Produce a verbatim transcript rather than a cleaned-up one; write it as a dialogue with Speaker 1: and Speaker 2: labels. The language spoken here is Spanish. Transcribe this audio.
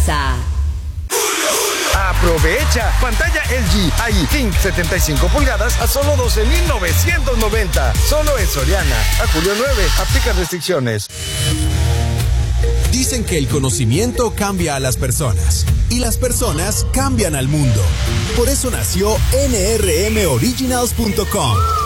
Speaker 1: casa.
Speaker 2: Aprovecha, pantalla L G I Think setenta y cinco pulgadas a solo doce mil novecientos noventa. Solo en Soriana. A julio nueve, aplica restricciones.
Speaker 3: Dicen que el conocimiento cambia a las personas y las personas cambian al mundo. Por eso nació N R M Originals punto com,